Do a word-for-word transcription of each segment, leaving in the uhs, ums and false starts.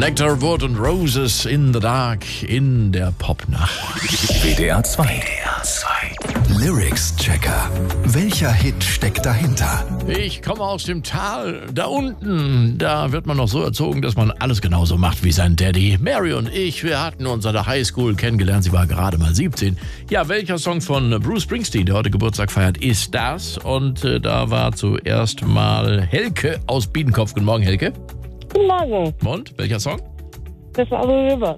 Nectar, Wood und Roses in the Dark in der Popnacht. W D R zwei. W D R zwei. Lyrics-Checker. Welcher Hit steckt dahinter? Ich komme aus dem Tal, da unten. Da wird man noch so erzogen, dass man alles genauso macht wie sein Daddy. Mary und ich, wir hatten uns an der Highschool kennengelernt. Sie war gerade mal siebzehn. Ja, welcher Song von Bruce Springsteen, der heute Geburtstag feiert, ist das? Und äh, da war zuerst mal Helke aus Biedenkopf. Guten Morgen, Helke. Guten Morgen. Und, welcher Song? Das war The River.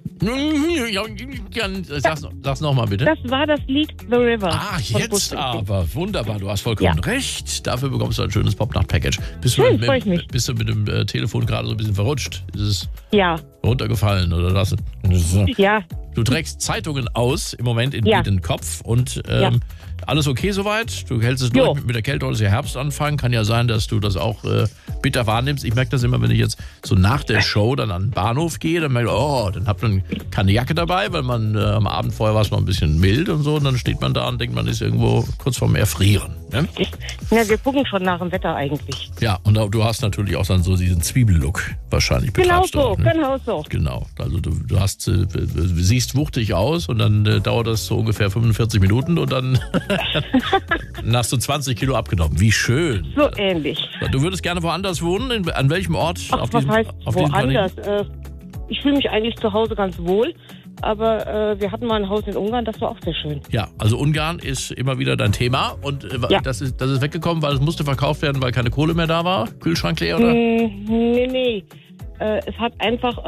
Sag's, sag's nochmal bitte. Das war das Lied The River. Ah, von jetzt Bruce Springsteen. aber. Wunderbar, du hast vollkommen Ja. recht. Dafür bekommst du ein schönes Popnacht-Package. Bist, du Schön, mit, freu ich mich. mit, bist du mit dem äh, Telefon gerade so ein bisschen verrutscht? Ist es Ja, runtergefallen oder was? ja. Du trägst Zeitungen aus im Moment in Ja. den Kopf und ähm, Ja. alles okay soweit? Du hältst es Jo. durch mit der Kälte, heute ist ja Herbstanfang. Kann ja sein, dass du das auch äh, bitter wahrnimmst. Ich merke das immer, wenn ich jetzt so nach der Show dann an den Bahnhof gehe, dann merke ich, oh, dann habt man keine Jacke dabei, weil man äh, am Abend vorher war es noch ein bisschen mild und so. Und dann steht man da und denkt, man ist irgendwo kurz vorm Erfrieren. Ne? Ja, wir gucken schon nach dem Wetter eigentlich. Ja, und du hast natürlich auch dann so diesen Zwiebellook wahrscheinlich. Genau betreibst du so, auch, ne? genau so. Genau, also du, du hast, äh, siehst wuchtig aus und dann äh, dauert das so ungefähr fünfundvierzig Minuten und dann, dann hast du zwanzig Kilo abgenommen. Wie schön. So ähnlich. Du würdest gerne woanders wohnen? In, an welchem Ort? Ach, auf was diesem, heißt auf diesem woanders? Planeten? Äh, ich fühle mich eigentlich zu Hause ganz wohl, aber äh, wir hatten mal ein Haus in Ungarn, das war auch sehr schön. Ja, also Ungarn ist immer wieder dein Thema und äh, Ja. das, ist, das ist weggekommen, weil es musste verkauft werden, weil keine Kohle mehr da war? Kühlschrank leer oder? Mm, nee, nee. Äh, es hat einfach